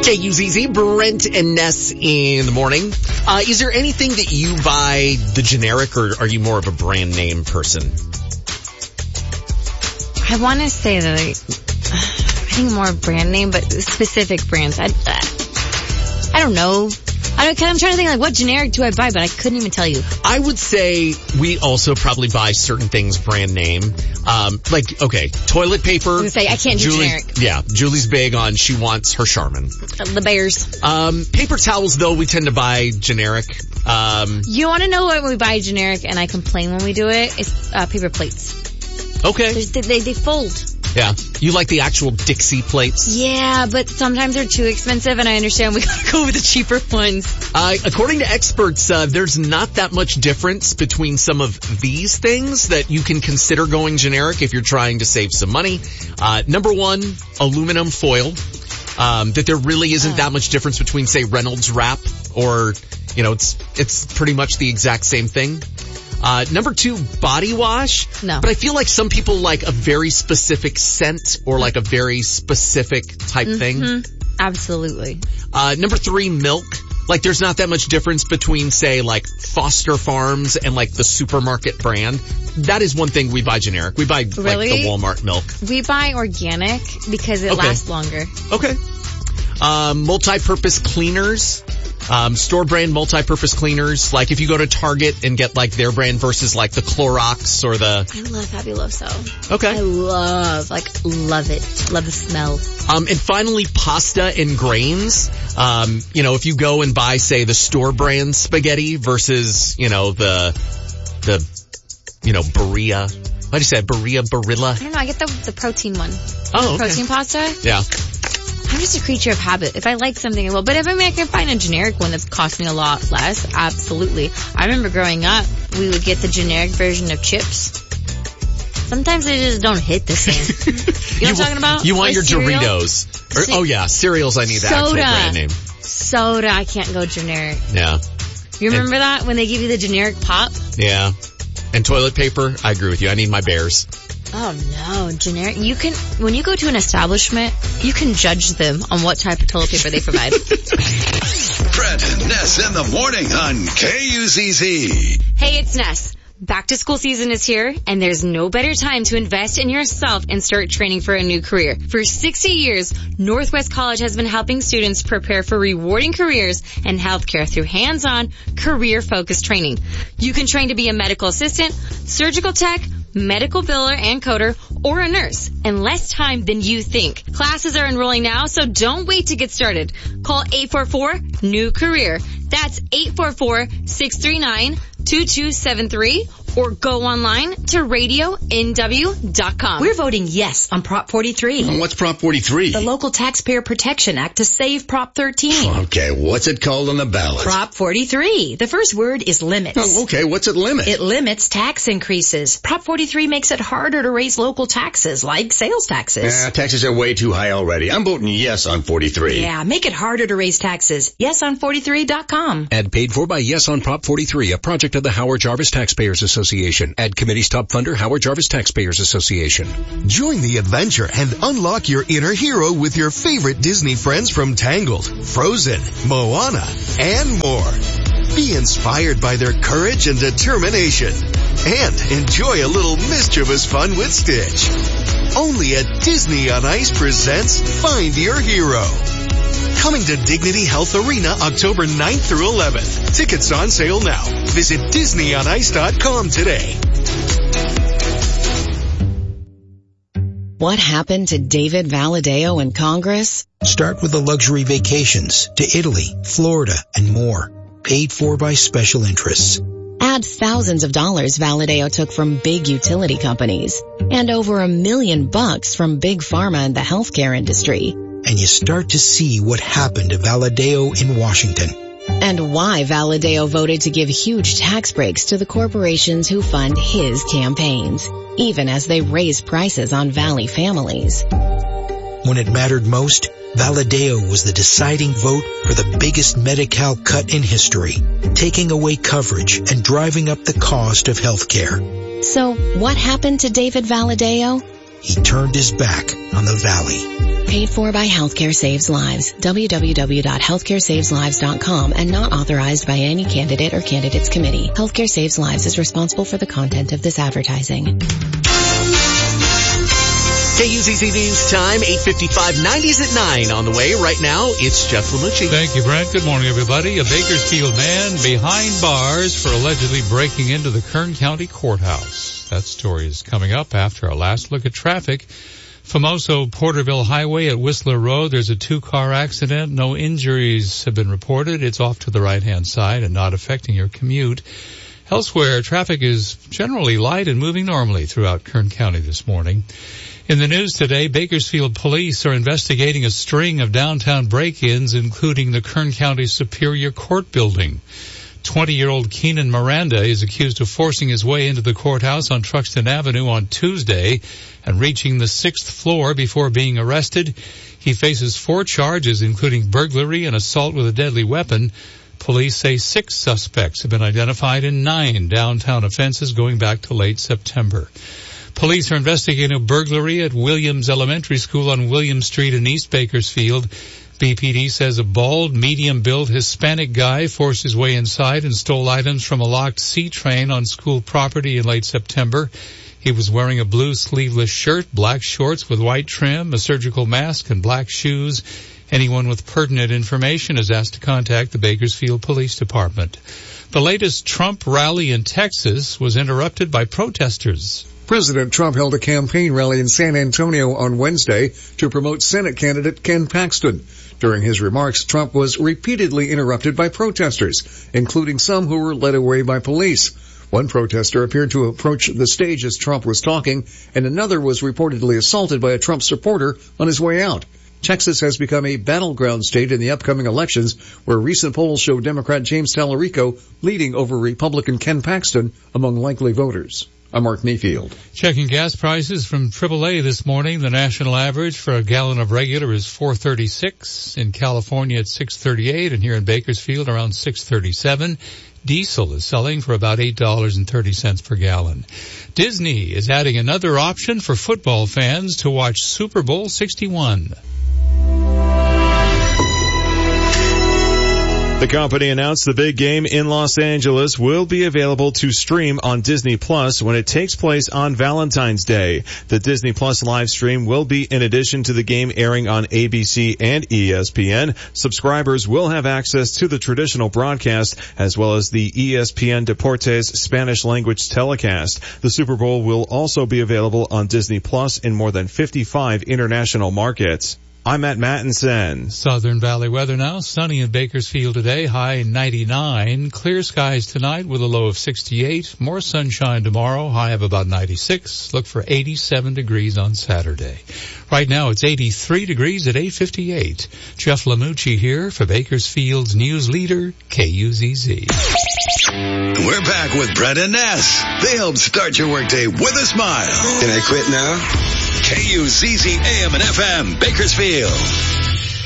KUZZ, Brent and Ness in the morning. Is there anything that you buy the generic, or are you more of a brand name person? I want to say that I think more brand name, but specific brands. I don't know. I'm trying to think, like, what generic do I buy, but I couldn't even tell you. I would say we also probably buy certain things brand name. Toilet paper. I was going to say, I can't do generic. Yeah, Julie's big on, she wants her Charmin. The Bears. Paper towels, though, we tend to buy generic. You want to know what we buy generic, and I complain when we do it? It's paper plates. Okay. They fold. Yeah. You like the actual Dixie plates? Yeah, but sometimes they're too expensive, and I understand we gotta go with the cheaper ones. According to experts, there's not that much difference between some of these things that you can consider going generic if you're trying to save some money. Number one, aluminum foil. That there really isn't that much difference between, say, Reynolds Wrap or, it's pretty much the exact same thing. Number two, body wash. No. But I feel like some people like a very specific scent or like a very specific type thing. Absolutely. Number three, milk. Like, there's not that much difference between, say, like Foster Farms and like the supermarket brand. That is one thing we buy generic. We buy like the Walmart milk. We buy organic because it lasts longer. Okay. Multi-purpose cleaners. Store brand multi-purpose cleaners. Like if you go to Target and get like their brand versus like the Clorox or the... I love Fabuloso. Okay. I love it. Love the smell. And finally, pasta and grains. If you go and buy, say, the store brand spaghetti versus, the Berea. What did you say? Barilla? I don't know. I get the protein one. Oh, okay. Protein pasta? Yeah. I'm just a creature of habit. If I like something, I will. But if I can find a generic one that's costing a lot less, absolutely. I remember growing up, we would get the generic version of chips. Sometimes they just don't hit the same. You know what I'm talking about? You want your cereal? Doritos. Cereals, I need the actual brand name. Soda, I can't go generic. Yeah. You remember that? When they give you the generic pop? Yeah. And toilet paper, I agree with you. I need my Bears. Oh no, generic. When you go to an establishment, you can judge them on what type of toilet paper they provide. Brent and Ness in the morning on KUZZ. Hey, it's Ness. Back to school season is here, and there's no better time to invest in yourself and start training for a new career. For 60 years, Northwest College has been helping students prepare for rewarding careers in healthcare through hands-on, career-focused training. You can train to be a medical assistant, surgical tech, medical biller and coder, or a nurse in less time than you think. Classes are enrolling now, so don't wait to get started. Call 844-NEW-CAREER. That's 844-639-2273. Or go online to radionw.com. We're voting yes on Prop 43. And what's Prop 43? The Local Taxpayer Protection Act to save Prop 13. Okay, what's it called on the ballot? Prop 43. The first word is limits. Oh, okay, what's it limit? It limits tax increases. Prop 43 makes it harder to raise local taxes, like sales taxes. Taxes are way too high already. I'm voting yes on 43. Yeah, make it harder to raise taxes. YesOn43.com. Ad paid for by Yes on Prop 43, a project of the Howard Jarvis Taxpayers Association. Ad committee's top funder, Howard Jarvis Taxpayers Association. Join the adventure and unlock your inner hero with your favorite Disney friends from Tangled, Frozen, Moana, and more. Be inspired by their courage and determination. And enjoy a little mischievous fun with Stitch. Only at Disney on Ice presents Find Your Hero. Coming to Dignity Health Arena October 9th through 11th. Tickets on sale now. Visit DisneyOnIce.com today. What happened to David Valadao in Congress? Start with the luxury vacations to Italy, Florida, and more. Paid for by special interests. Add thousands of dollars Valadao took from big utility companies and over $1 million from big pharma and the healthcare industry. And you start to see what happened to Valadao in Washington. And why Valadao voted to give huge tax breaks to the corporations who fund his campaigns, even as they raise prices on Valley families. When it mattered most, Valadao was the deciding vote for the biggest Medi-Cal cut in history, taking away coverage and driving up the cost of health care. So what happened to David Valadao? He turned his back on the Valley. Paid for by Healthcare Saves Lives. www.healthcaresaveslives.com and not authorized by any candidate or candidates committee. Healthcare Saves Lives is responsible for the content of this advertising. KUZZ News Time, 8:55, 90s at 9 on the way. Right now, it's Jeff Lamucci. Thank you, Brent. Good morning, everybody. A Bakersfield man behind bars for allegedly breaking into the Kern County Courthouse. That story is coming up after our last look at traffic. Famoso Porterville Highway at Whistler Road, there's a 2-car accident. No injuries have been reported. It's off to the right-hand side and not affecting your commute. Elsewhere, traffic is generally light and moving normally throughout Kern County this morning. In the news today, Bakersfield police are investigating a string of downtown break-ins, including the Kern County Superior Court building. 20-year-old Keenan Miranda is accused of forcing his way into the courthouse on Truxton Avenue on Tuesday and reaching the 6th floor before being arrested. He faces 4 charges, including burglary and assault with a deadly weapon. Police say 6 suspects have been identified in 9 downtown offenses going back to late September. Police are investigating a burglary at Williams Elementary School on Williams Street in East Bakersfield. BPD says a bald, medium-built Hispanic guy forced his way inside and stole items from a locked C-train on school property in late September. He was wearing a blue sleeveless shirt, black shorts with white trim, a surgical mask, and black shoes. Anyone with pertinent information is asked to contact the Bakersfield Police Department. The latest Trump rally in Texas was interrupted by protesters. President Trump held a campaign rally in San Antonio on Wednesday to promote Senate candidate Ken Paxton. During his remarks, Trump was repeatedly interrupted by protesters, including some who were led away by police. One protester appeared to approach the stage as Trump was talking, and another was reportedly assaulted by a Trump supporter on his way out. Texas has become a battleground state in the upcoming elections, where recent polls show Democrat James Tallarico leading over Republican Ken Paxton among likely voters. I'm Mark Mayfield. Checking gas prices from AAA this morning. The national average for a gallon of regular is $4.36. In California, it's $6.38, and here in Bakersfield, around $6.37. Diesel is selling for about $8.30 per gallon. Disney is adding another option for football fans to watch Super Bowl 61. The company announced the big game in Los Angeles will be available to stream on Disney Plus when it takes place on Valentine's Day. The Disney Plus live stream will be in addition to the game airing on ABC and ESPN. Subscribers will have access to the traditional broadcast as well as the ESPN Deportes Spanish language telecast. The Super Bowl will also be available on Disney Plus in more than 55 international markets. I'm Matt Mattinson. Southern Valley weather now. Sunny in Bakersfield today, high 99. Clear skies tonight with a low of 68. More sunshine tomorrow, high of about 96. Look for 87 degrees on Saturday. Right now it's 83 degrees at 8:58. Jeff Lamucci here for Bakersfield's news leader, KUZZ. We're back with Brent and Ness. They help start your workday with a smile. Can I quit now? KUZZ AM and FM, Bakersfield.